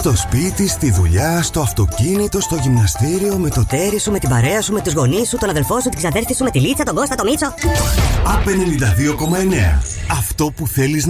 Στο σπίτι, στη δουλειά, στο αυτοκίνητο, στο γυμναστήριο, με το τέρι σου, με την παρέα σου, με τους γονείς σου, τον αδελφό σου, την ξαδέρφη σου, με τη Λίτσα, τον Κώστα, τον Μίτσο. ΑΠ 92,9. Αυτό που θέλεις